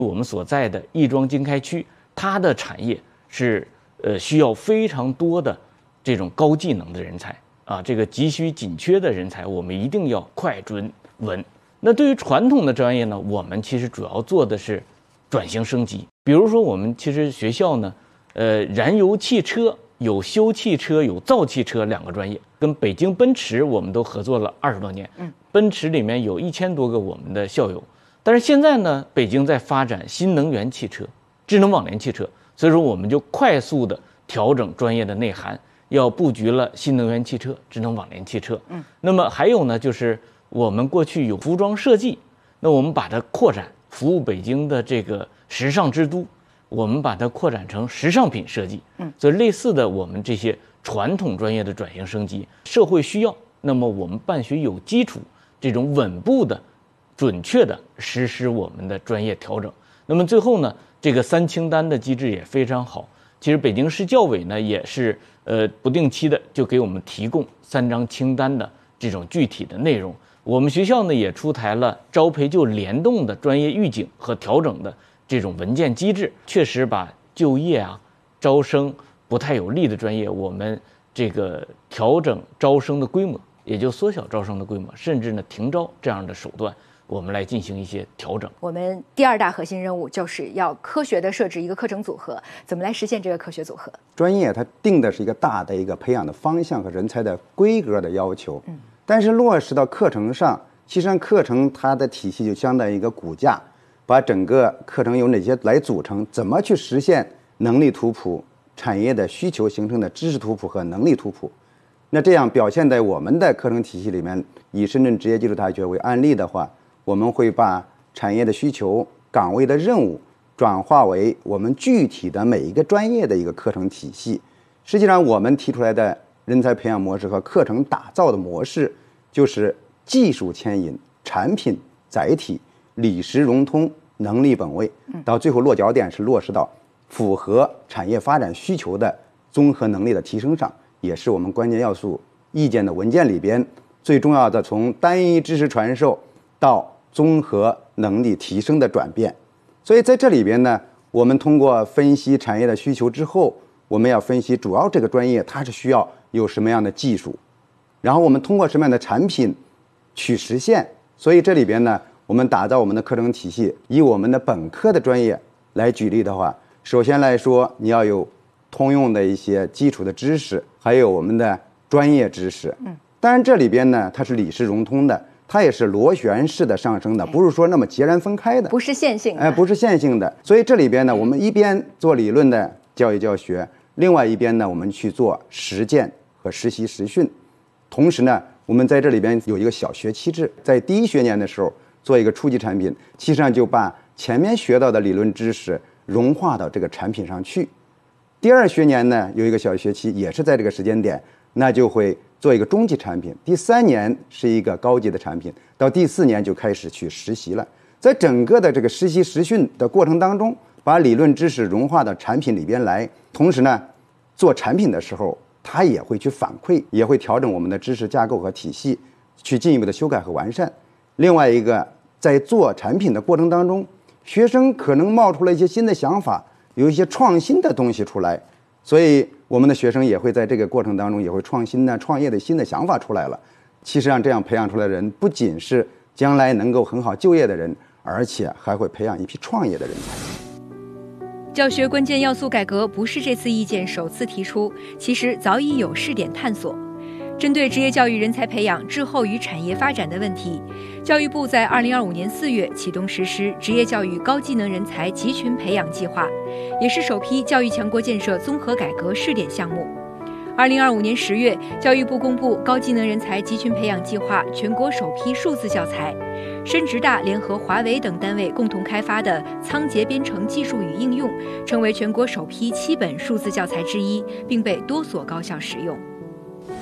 我们所在的亦庄经开区，它的产业是需要非常多的这种高技能的人才啊，这个急需紧缺的人才，我们一定要快准稳。那对于传统的专业呢，我们其实主要做的是转型升级。比如说，我们其实学校呢，燃油汽车有修汽车、有造汽车2个专业，跟北京奔驰我们都合作了20多年。奔驰里面有1000多个我们的校友。但是现在呢，北京在发展新能源汽车、智能网联汽车，所以说我们就快速的调整专业的内涵，要布局了新能源汽车、智能网联汽车。那么还有呢，就是我们过去有服装设计，那我们把它扩展，服务北京的这个时尚之都，我们把它扩展成时尚品设计。所以类似的，我们这些传统专业的转型升级，社会需要，那么我们办学有基础，这种稳步的、准确的实施我们的专业调整。那么最后呢，这个3清单的机制也非常好。其实北京市教委呢也是不定期的就给我们提供3张清单的这种具体的内容。我们学校呢也出台了招培就联动的专业预警和调整的这种文件机制，确实把就业啊、招生不太有利的专业，我们这个调整招生的规模，也就缩小招生的规模，甚至呢停招这样的手段，我们来进行一些调整。 我们第2大核心任务就是要科学的设置一个课程组合，怎么来实现这个科学组合？ 专业它定的是一个大的一个培养的方向和人才的规格的要求，但是落实到课程上，其实上课程它的体系就相当于一个骨架，把整个课程由哪些来组成，怎么去实现能力图谱、产业的需求形成的知识图谱和能力图谱。那这样表现在我们的课程体系里面，以深圳职业技术大学为案例的话，我们会把产业的需求、岗位的任务转化为我们具体的每一个专业的一个课程体系。实际上我们提出来的人才培养模式和课程打造的模式，就是技术牵引、产品载体、理实融通、能力本位，到最后落脚点是落实到符合产业发展需求的综合能力的提升上，也是我们关键要素意见的文件里边最重要的，从单一知识传授到综合能力提升的转变。所以在这里边呢，我们通过分析产业的需求之后，我们要分析主要这个专业它是需要有什么样的技术，然后我们通过什么样的产品去实现。所以这里边呢，我们打造我们的课程体系，以我们的本科的专业来举例的话，首先来说你要有通用的一些基础的知识，还有我们的专业知识。当然这里边呢它是理实融通的，它也是螺旋式的上升的，不是说那么截然分开的， 不是线性的， 不是线性的。所以这里边呢，我们一边做理论的教育教学，另外一边呢，我们去做实践和实习实训。同时呢，我们在这里边有一个小学期制，在第1学年的时候做一个初级产品，其实上就把前面学到的理论知识融化到这个产品上去。第2学年呢，有一个小学期，也是在这个时间点，那就会做一个中级产品。第3年是一个高级的产品，到第4年就开始去实习了。在整个的这个实习实训的过程当中，把理论知识融化到产品里边来，同时呢，做产品的时候，它也会去反馈，也会调整我们的知识架构和体系，去进一步的修改和完善。另外一个，在做产品的过程当中，学生可能冒出了一些新的想法，有一些创新的东西出来，所以我们的学生也会在这个过程当中也会创新呢，创业的新的想法出来了。其实上这样培养出来的人，不仅是将来能够很好就业的人，而且还会培养一批创业的人才。 教学关键要素改革不是这次意见首次提出，其实早已有试点探索。针对职业教育人才培养滞后于产业发展的问题，教育部在2025年4月启动实施职业教育高技能人才集群培养计划，也是首批教育强国建设综合改革试点项目。2025年10月，教育部公布高技能人才集群培养计划全国首批数字教材，深职大联合华为等单位共同开发的仓颉编程技术与应用，成为全国首批7本数字教材之一，并被多所高校使用。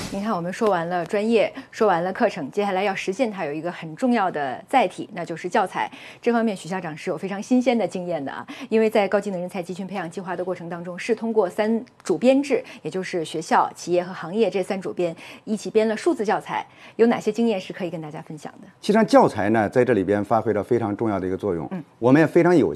您看，我们说完了专业，说完了课程，接下来要实践它有一个很重要的载体，那就是教材。这方面，许校长是有非常新鲜的经验的啊，因为在高技能人才集群培养计划的过程当中，是通过3主编制，也就是学校、企业和行业这3主编一起编了数字教材。有哪些经验是可以跟大家分享的？ 其实上教材呢，在这里边发挥了非常重要的一个作用。我们也非常有